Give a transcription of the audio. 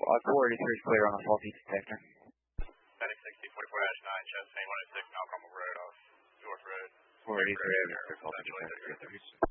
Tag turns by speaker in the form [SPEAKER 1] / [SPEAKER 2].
[SPEAKER 1] 483 is clear on the faulty detector.
[SPEAKER 2] Static 60, 44-9, Chestnut 106, Malcolm Road off York Road.
[SPEAKER 1] 483 is faulty detector.